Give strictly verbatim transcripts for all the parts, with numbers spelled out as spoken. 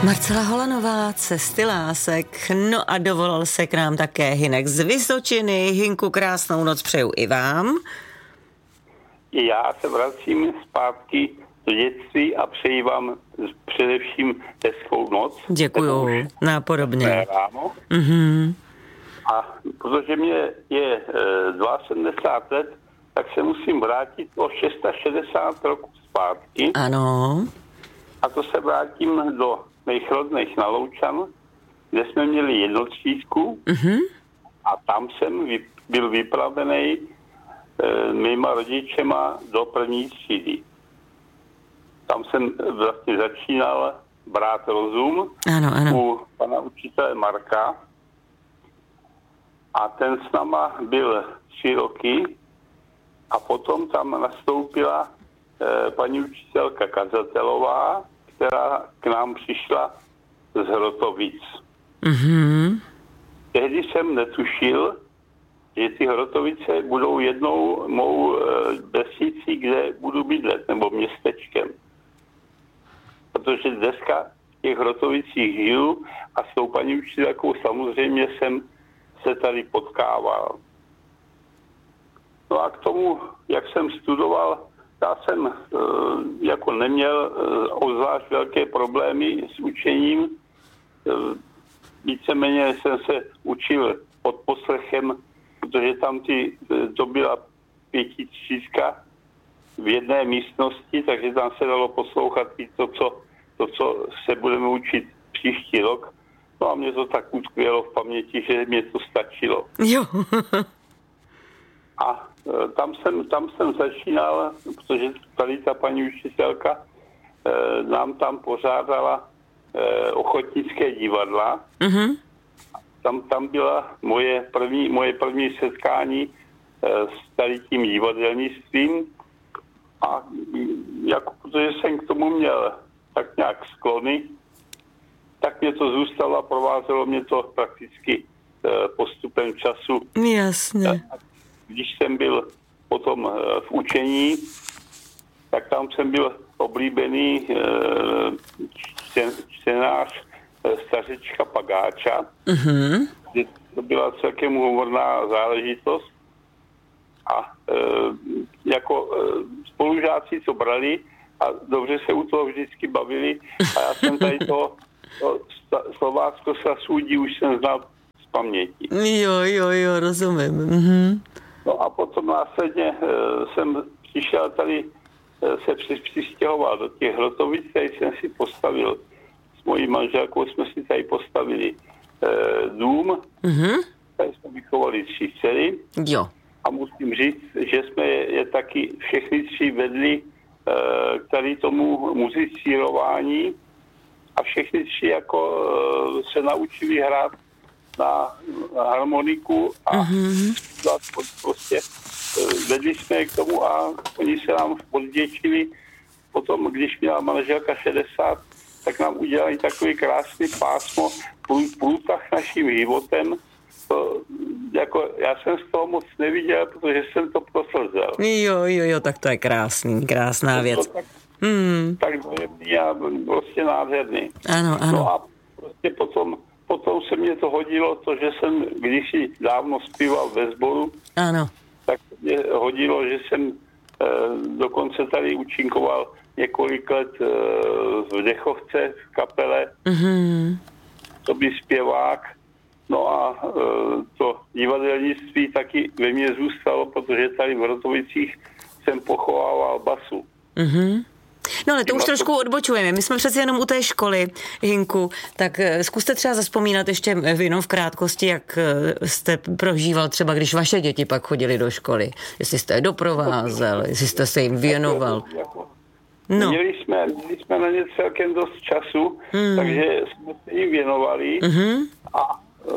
Marcela Holanová, Cesty lásek. No a dovolal se k nám také Hynek z Vysočiny. Hynku, krásnou noc přeju i vám. Já se vracím zpátky do dětství a přeji vám především hezkou noc. Děkuju, nápodobně. Ráno. Mm-hmm. A protože mě je e, sedmdesát dva let, tak se musím vrátit o šedesát šest roků zpátky. Ano. A to se vrátím do mých rodných na Loučan, kde jsme měli jednotřídku. Mm-hmm. A tam jsem vy, byl vypravený e, mýma rodičema do první třídy. Tam jsem vlastně začínal brát rozum ano, ano. u pana učitele Marka. A ten s náma byl tři roky a potom tam nastoupila e, paní učitelka Kazatelová, která k nám přišla z Hrotovic. Mm-hmm. Tehdy jsem netušil, že ty Hrotovice budou jednou mou e, vesnicí, kde budu bydlet, nebo městečkem. Protože dneska v těch Hrotovicích žiju a s tou paní učitelkou samozřejmě jsem se tady potkával. No a k tomu, jak jsem studoval, já jsem e, jako neměl e, obzvlášť velké problémy s učením. E, víceméně jsem se učil pod poslechem, protože tam ty, to byla pětitřídka v jedné místnosti, takže tam se dalo poslouchat i to, co, to, co se budeme učit příští rok. No a mě to tak utkvělo v paměti, že mě to stačilo. Jo. A e, tam jsem, tam jsem začínal, protože tady ta paní učitelka e, nám tam pořádala e, ochotnické divadla. Mm-hmm. Tam, tam byla moje první, moje první setkání e, s tady tím divadelnictvím. A jako, protože jsem k tomu měl tak nějak sklony, tak mě to zůstalo a provázelo mě to prakticky e, postupem času. Jasně. Když jsem byl potom e, v učení, tak tam jsem byl oblíbený e, čten, čtenář e, Stařečka Pagáča. Mm-hmm. To byla celkem humorná záležitost. A e, jako e, spolužáci to brali a dobře se u toho vždycky bavili. A já jsem tady to To Slovácko sa súdi už jsem znal z paměti. Jo, jo, jo, rozumím. Mm-hmm. No a potom následně e, jsem přišel tady, e, se přistěhoval do těch Hrotovic, tady jsem si postavil, s mojí manželkou jsme si tady postavili e, dům, Mm-hmm. tady jsme vychovali tři dcery. Jo. A musím říct, že jsme je, je taky všechny tři vedli e, k tady tomu muzicírování. A všechny tři jako uh, se naučili hrát na, na harmoniku a mm-hmm. prostě uh, vedli jsme je k tomu a oni se nám odděčili. Potom, když měla manželka šedesát, tak nám udělali takový krásný pásmo průtah naším životem. To, jako, já jsem z toho moc neviděl, protože jsem to proslzel. Jo, jo, jo, tak to je krásný, krásná to, věc. To, tak, Hmm. tak dojemný a prostě nádherný. Ano, ano. No a prostě potom, potom se mě to hodilo, to, že jsem kdysi dávno zpíval ve sboru, Ano. tak mě hodilo, že jsem eh, dokonce tady účinkoval několik let eh, v Dechovce v kapele, Mm-hmm. to by zpěvák. No a eh, to divadelnictví taky ve mně zůstalo, protože tady v Hrotovicích jsem pochovával basu. Mm-hmm. No ale to už trošku odbočujeme. My jsme přeci jenom u té školy, Hynku, tak zkuste třeba zazpomínat ještě jenom v krátkosti, jak jste prožíval třeba, když vaše děti pak chodili do školy. Jestli jste je doprovázel, jestli jste se jim věnoval. No. Měli jsme, měli jsme na ně celkem dost času, hmm. takže jsme se jim věnovali mm-hmm. a e,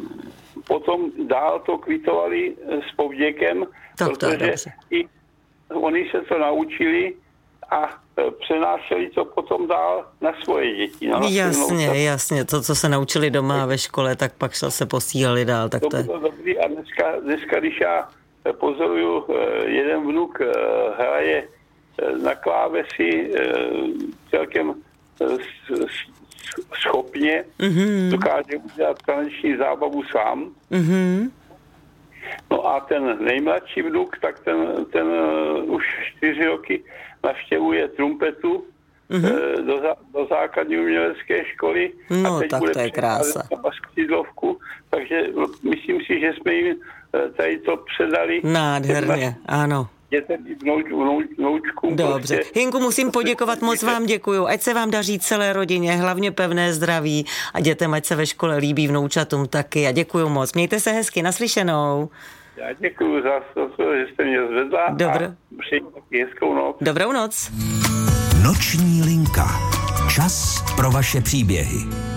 potom dál to kvitovali s povděkem, tak, protože i oni se to naučili a přenášeli to potom dál na svoje děti. Na jasně, jasně. To, co se naučili doma ve škole, tak pak se posílali dál. Tak to, to je... bylo dobrý a dneska, dneska, když já pozoruju, jeden vnuk hraje na klávesi celkem schopně, mm-hmm. dokáže udělat taneční zábavu sám. Mm-hmm. No a ten nejmladší vnuk, tak ten, ten uh, už čtyři roky navštěvuje trumpetu mm-hmm. do, do základní umělecké školy. No, a teď tak bude to je krása. Na skřídlovku, takže myslím si, že jsme jim tady to předali. Nádherně, ano. Dětem i vnoučkům. Dobře. Prostě. Hinku, musím poděkovat, moc vám děkuju. Ať se vám daří celé rodině, hlavně pevné zdraví a dětem, ať se ve škole líbí, vnoučatům taky. A děkuju moc. Mějte se hezky, naslyšenou. Já děkuju za to, že jste mě zvedla. Dobro. A přeji taky hezkou noc. Dobrou noc. Noční linka. Čas pro vaše příběhy.